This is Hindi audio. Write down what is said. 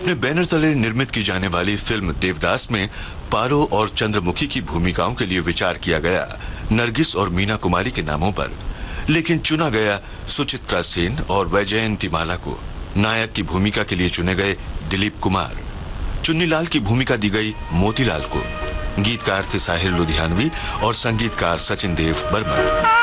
अपने बैनर तले निर्मित की जाने वाली फिल्म देवदास में पारो और चंद्रमुखी की भूमिकाओं के लिए विचार किया गया नरगिस और मीना कुमारी के नामों पर, लेकिन चुना गया सुचित्रा सेन और वैजयंतीमाला को। नायक की भूमिका के लिए चुने गए दिलीप कुमार। चुन्नीलाल की भूमिका दी गई मोतीलाल को। गीतकार थे साहिर लुधियानवी और संगीतकार सचिन देव बर्मन।